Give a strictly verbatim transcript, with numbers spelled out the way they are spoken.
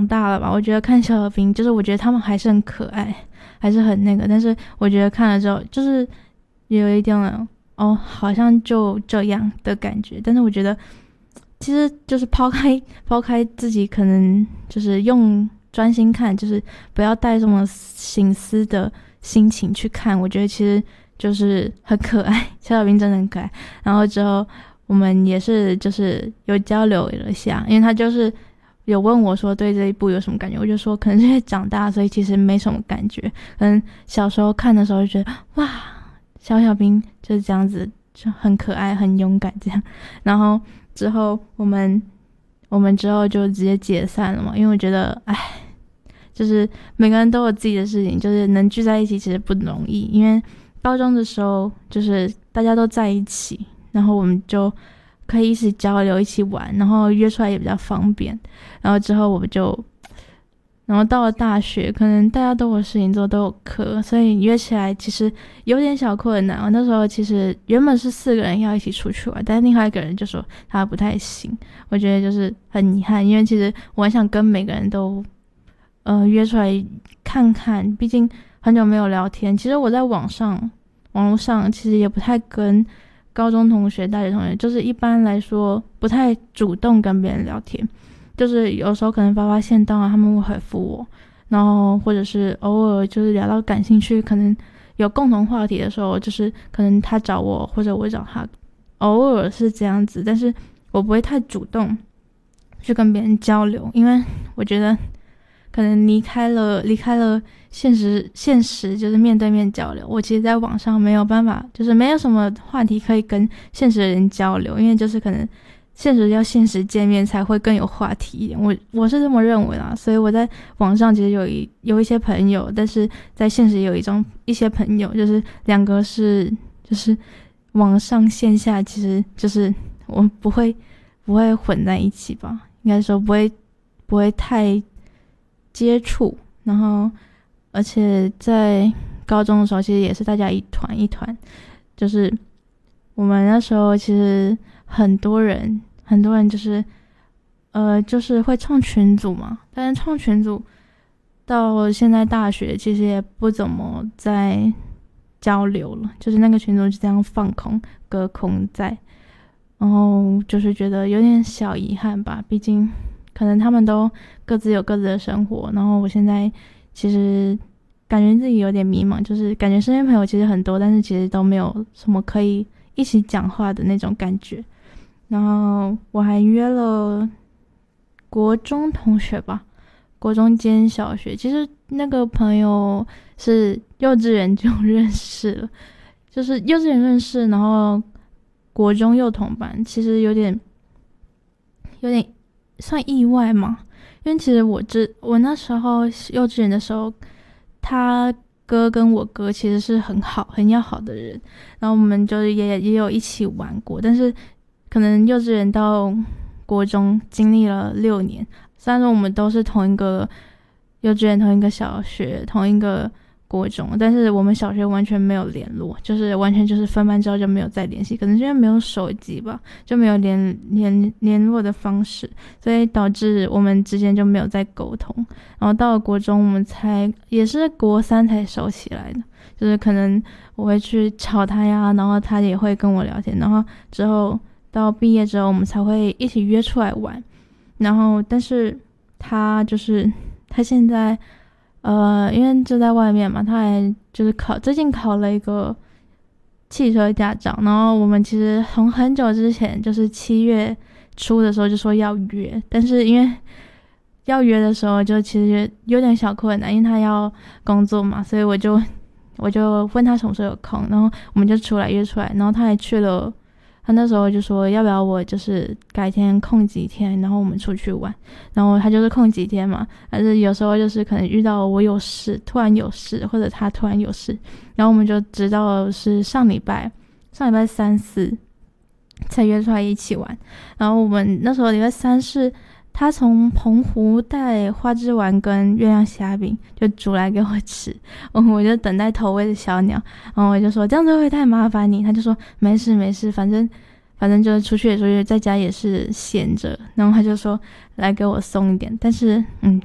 长大了吧，我觉得看小小兵，就是我觉得他们还是很可爱，还是很那个，但是我觉得看了之后，就是有一点哦，好像就这样的感觉。但是我觉得，其实就是抛开抛开自己，可能就是用专心看，就是不要带这么心思的心情去看，我觉得其实就是很可爱，小小兵真的很可爱。然后之后我们也是就是有交流了一下，因为他就是有问我说对这一部有什么感觉，我就说可能是因为长大，所以其实没什么感觉。可能小时候看的时候就觉得哇，小小兵就是这样子，就很可爱很勇敢这样。然后之后我们我们之后就直接解散了嘛，因为我觉得哎，就是每个人都有自己的事情，就是能聚在一起其实不容易。因为高中的时候就是大家都在一起，然后我们就可以一起交流一起玩，然后约出来也比较方便。然后之后我们就然后到了大学，可能大家都有事情做，都有课，所以约起来其实有点小困难。我那时候其实原本是四个人要一起出去玩，但是另外一个人就说他不太行，我觉得就是很遗憾。因为其实我很想跟每个人都呃约出来看看，毕竟很久没有聊天。其实我在网上网络上其实也不太跟高中同学大学同学，就是一般来说不太主动跟别人聊天，就是有时候可能发发现动啊，他们会回复我，然后或者是偶尔就是聊到感兴趣，可能有共同话题的时候，就是可能他找我或者我找他，偶尔是这样子。但是我不会太主动去跟别人交流，因为我觉得可能离开了离开了现实现实就是面对面交流，我其实在网上没有办法，就是没有什么话题可以跟现实的人交流，因为就是可能现实要现实见面才会更有话题一点，我我是这么认为啦。所以我在网上其实有一有一些朋友，但是在现实有一种一些朋友，就是两个是就是网上线下，其实就是我们不会不会混在一起吧，应该说不会不会太接触。然后而且在高中的时候其实也是大家一团一团，就是我们那时候其实很多人很多人就是呃就是会创群组嘛，但是创群组到现在大学其实也不怎么在交流了，就是那个群组就这样放空隔空在，然后就是觉得有点小遗憾吧，毕竟可能他们都各自有各自的生活，然后我现在其实感觉自己有点迷茫，就是感觉身边朋友其实很多，但是其实都没有什么可以一起讲话的那种感觉。然后我还约了国中同学吧，国中兼小学，其实那个朋友是幼稚园就认识了，就是幼稚园认识，然后国中又同班，其实有点有点算意外嘛。因为其实我这我那时候幼稚园的时候，他哥跟我哥其实是很好很要好的人，然后我们就是也也有一起玩过，但是可能幼稚园到国中经历了六年，虽然说我们都是同一个幼稚园、同一个小学、同一个国中，但是我们小学完全没有联络，就是完全就是分班之后就没有再联系，可能是因为没有手机吧，就没有联联联络的方式，所以导致我们之间就没有再沟通。然后到了国中，我们才也是国三才熟起来的，就是可能我会去吵他呀，然后他也会跟我聊天，然后之后到毕业之后，我们才会一起约出来玩。然后但是他就是他现在呃，因为就在外面嘛，他还就是考最近考了一个汽车驾照，然后我们其实从很久之前就是七月初的时候就说要约，但是因为要约的时候就其实有点小困难，因为他要工作嘛，所以我就我就问他什么时候有空，然后我们就出来约出来，然后他还去了。他那时候就说要不要我就是改天空几天，然后我们出去玩，然后他就是空几天嘛，但是有时候就是可能遇到我有事，突然有事，或者他突然有事，然后我们就知道是上礼拜上礼拜三四才约出来一起玩。然后我们那时候礼拜三是他从澎湖带花枝丸跟月亮虾饼就煮来给我吃，我就等待投喂的小鸟，然后我就说这样子会太麻烦你，他就说没事没事，反正反正就是出去也出去，在家也是闲着，然后他就说来给我送一点，但是嗯，